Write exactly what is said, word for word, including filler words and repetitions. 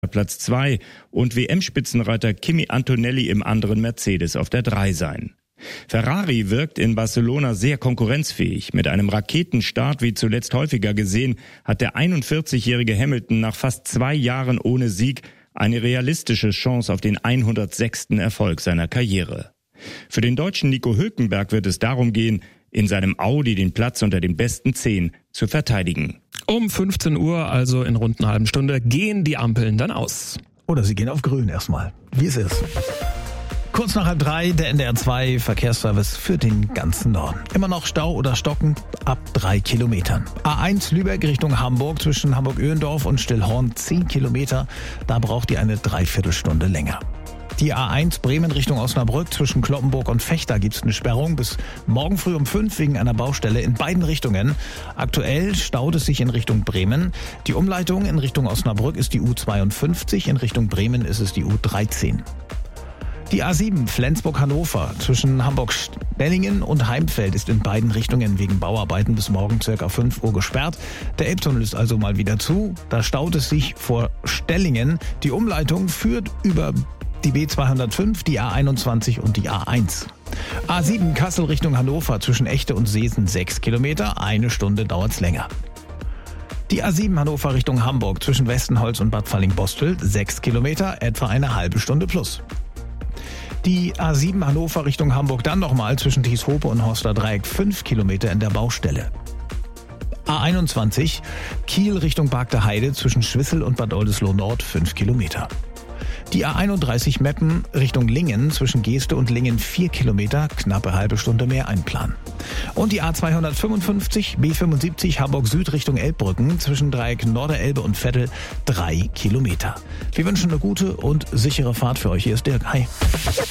Platz zwei und W M-Spitzenreiter Kimi Antonelli im anderen Mercedes auf der drei sein. Ferrari wirkt in Barcelona sehr konkurrenzfähig. Mit einem Raketenstart, wie zuletzt häufiger gesehen, hat der einundvierzigjährige Hamilton nach fast zwei Jahren ohne Sieg eine realistische Chance auf den hundertsechsten Erfolg seiner Karriere. Für den Deutschen Nico Hülkenberg wird es darum gehen, in seinem Audi den Platz unter den besten zehn zu verteidigen. Um fünfzehn Uhr, also in rund einer halben Stunde, gehen die Ampeln dann aus. Oder sie gehen auf grün erstmal, wie es ist. Kurz nach halb drei, der N D R zwei Verkehrsservice für den ganzen Norden. Immer noch Stau oder Stocken ab drei Kilometern. A eins Lübeck Richtung Hamburg zwischen Hamburg-Öhendorf und Stillhorn zehn Kilometer. Da braucht ihr eine Dreiviertelstunde länger. Die A eins Bremen Richtung Osnabrück zwischen Cloppenburg und Vechta gibt es eine Sperrung bis morgen früh um fünf wegen einer Baustelle in beiden Richtungen. Aktuell staut es sich in Richtung Bremen. Die Umleitung in Richtung Osnabrück ist die U zweiundfünfzig, in Richtung Bremen ist es die U dreizehn. Die A sieben Flensburg-Hannover zwischen Hamburg-Stellingen und Heimfeld ist in beiden Richtungen wegen Bauarbeiten bis morgen circa fünf Uhr gesperrt. Der Elbtunnel ist also mal wieder zu. Da staut es sich vor Stellingen. Die Umleitung führt über die B zweihundertfünf, die A einundzwanzig und die A eins. A sieben Kassel Richtung Hannover zwischen Echte und Seesen sechs Kilometer. Eine Stunde dauert's länger. Die A sieben Hannover Richtung Hamburg zwischen Westenholz und Bad Falling-Bostel sechs Kilometer, etwa eine halbe Stunde plus. Die A sieben Hannover Richtung Hamburg dann nochmal zwischen Tieshope und Horster Dreieck fünf Kilometer in der Baustelle. A einundzwanzig Kiel Richtung Bargter Heide zwischen Schwissel und Bad Oldesloe Nord fünf Kilometer. Die A einunddreißig Meppen Richtung Lingen zwischen Geeste und Lingen vier Kilometer, knappe halbe Stunde mehr einplanen. Und die A zweihundertfünfundfünfzig B fünfundsiebzig Hamburg Süd Richtung Elbbrücken zwischen Dreieck Norderelbe und Vettel drei Kilometer. Wir wünschen eine gute und sichere Fahrt für euch. Hier ist Dirk. Hi.